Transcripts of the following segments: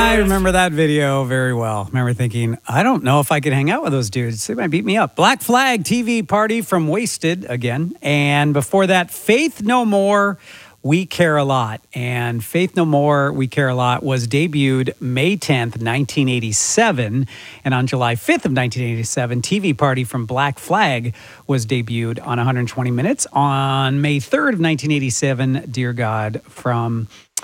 I remember that video very well. I remember thinking, I don't know if I could hang out with those dudes. They might beat me up. Black Flag TV Party from Wasted again. And before that, Faith No More, We Care a Lot. And Faith No More, We Care a Lot was debuted May 10th, 1987. And on July 5th of 1987, TV Party from Black Flag was debuted on 120 Minutes. On May 3rd of 1987, Dear God from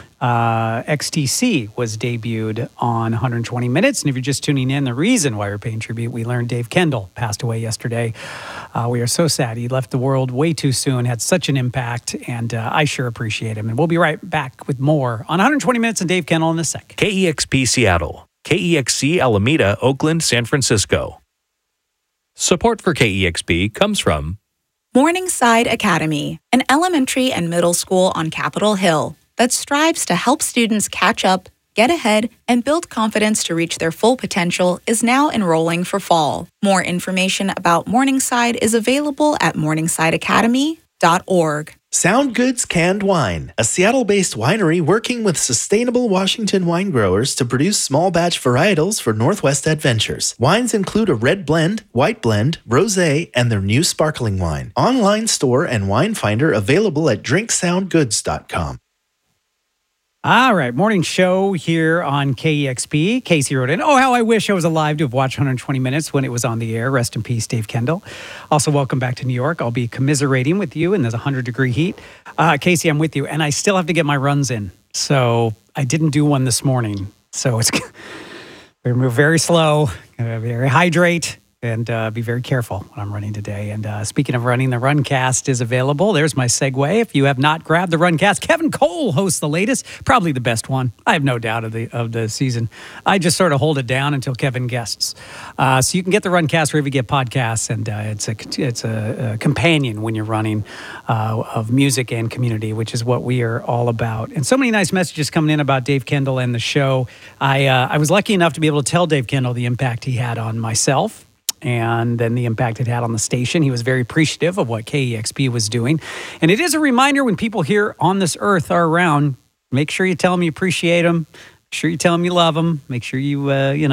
XTC was debuted on 120 Minutes. And if you're just tuning in, the reason why we're paying tribute, we learned Dave Kendall passed away yesterday. We are so sad. He left the world way too soon, had such an impact, and I sure appreciate him. And we'll be right back with more on 120 Minutes and Dave Kendall in a sec. KEXP Seattle, KEXC Alameda, Oakland, San Francisco. Support for KEXP comes from Morningside Academy, an elementary and middle school on Capitol Hill that strives to help students catch up, get ahead, and build confidence to reach their full potential, is now enrolling for fall. More information about Morningside is available at morningsideacademy.org. Sound Goods Canned Wine, a Seattle-based winery working with sustainable Washington wine growers to produce small batch varietals for Northwest Adventures. Wines include a red blend, white blend, rosé, and their new sparkling wine. Online store and wine finder available at drinksoundgoods.com. All right, morning show here on KEXP. Casey wrote in, oh, how I wish I was alive to have watched 120 Minutes when it was on the air. Rest in peace, Dave Kendall. Also, welcome back to New York. I'll be commiserating with you in this 100-degree heat. Casey, I'm with you, and I still have to get my runs in. So I didn't do one this morning. So it's we move very slow, very hydrate, and be very careful when I'm running today. And speaking of running, the Runcast is available. There's my segue. If you have not grabbed the Runcast, Kevin Cole hosts the latest, probably the best one. I have no doubt of the season. I just sort of hold it down until Kevin guests. So you can get the Runcast wherever you get podcasts, and it's a companion when you're running of music and community, which is what we are all about. And so many nice messages coming in about Dave Kendall and the show. I was lucky enough to be able to tell Dave Kendall the impact he had on myself, and then the impact it had on the station. He was very appreciative of what KEXP was doing. And it is a reminder when people here on this earth are around, make sure you tell them you appreciate them. Make sure you tell them you love them. Make sure you,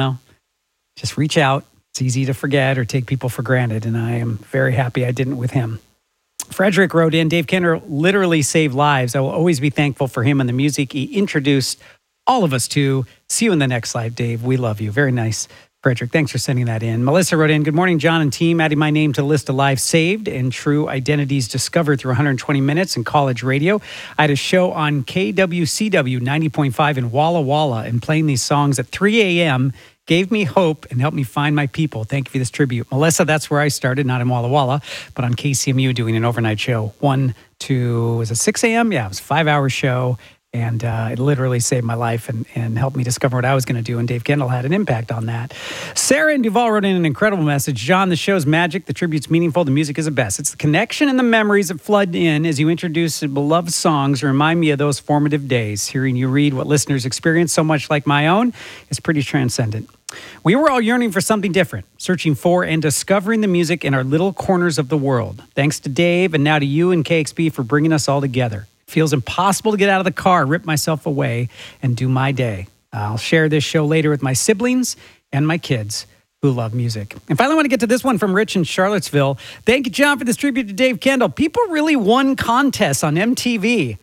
just reach out. It's easy to forget or take people for granted, and I am very happy I didn't with him. Frederick wrote in, Dave Kendall literally saved lives. I will always be thankful for him and the music he introduced all of us to. See you in the next live, Dave. We love you. Very nice. Frederick, thanks for sending that in. Melissa wrote in, good morning, John and team. Adding my name to the list of lives saved and true identities discovered through 120 Minutes in college radio. I had a show on KWCW 90.5 in Walla Walla, and playing these songs at 3 a.m. gave me hope and helped me find my people. Thank you for this tribute. Melissa, that's where I started, not in Walla Walla, but on KCMU doing an overnight show. 1 to, was it 6 a.m.? Yeah, it was a 5-hour show. And it literally saved my life and helped me discover what I was going to do. And Dave Kendall had an impact on that. Sarah in Duval wrote in an incredible message. John, the show's magic. The tribute's meaningful. The music is the best. It's the connection and the memories that flood in as you introduce beloved songs remind me of those formative days. Hearing you read what listeners experience, so much like my own, is pretty transcendent. We were all yearning for something different, searching for and discovering the music in our little corners of the world. Thanks to Dave and now to you and KXP for bringing us all together. Feels impossible to get out of the car, rip myself away, and do my day. I'll share this show later with my siblings and my kids who love music. And finally, I want to get to this one from Rich in Charlottesville. Thank you, John, for this tribute to Dave Kendall. People really won contests on MTV.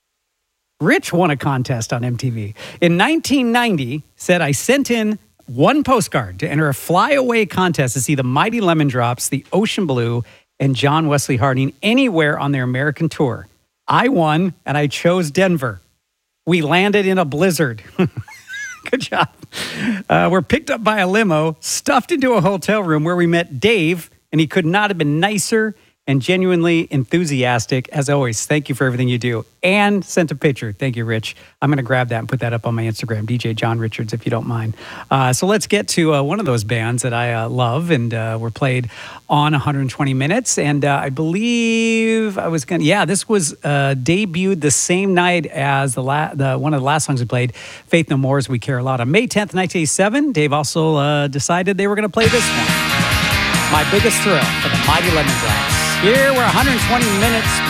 Rich won a contest on MTV. In 1990, said I sent in one postcard to enter a flyaway contest to see the Mighty Lemon Drops, the Ocean Blue, and John Wesley Harding anywhere on their American tour. I won, and I chose Denver. We landed in a blizzard. Good job. We're picked up by a limo, stuffed into a hotel room where we met Dave, and he could not have been nicer and genuinely enthusiastic. As always, thank you for everything you do. And sent a picture. Thank you, Rich. I'm going to grab that and put that up on my Instagram, DJ John Richards, if you don't mind. So let's get to one of those bands that I love and were played on 120 Minutes. And I believe I was going to, this was debuted the same night as the one of the last songs we played, Faith No More's We Care a Lot. On May 10th, 1987, Dave also decided they were going to play this one. My biggest thrill for the Mighty Lemon Drops. Here we're 120 Minutes